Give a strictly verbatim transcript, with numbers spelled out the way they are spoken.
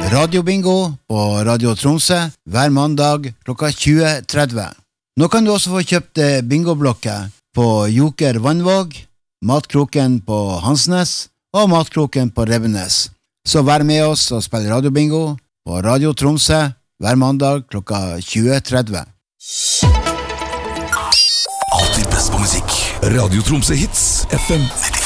radiobingo på Radio Tromsø hver mandag klokka tjue tretti. Nå kan du også få kjøpt bingoblokker på Joker Vannvåg, Matkroken på Hansnes og Matkroken på Rebbenes. Så vær med oss og spill radiobingo på Radio Tromsø hver mandag klokka tjue tretti. Alltid best på musikk. Radio Tromsø Hits F M